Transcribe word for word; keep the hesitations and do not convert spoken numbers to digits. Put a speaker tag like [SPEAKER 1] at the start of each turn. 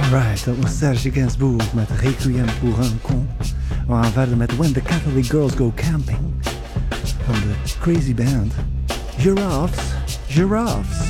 [SPEAKER 1] Alright, dat was Serge Gainsbourg met Requiem pour un con. We gaan verder met When the Catholic Girls Go Camping van de Crazy Band. Giraffes, Giraffes.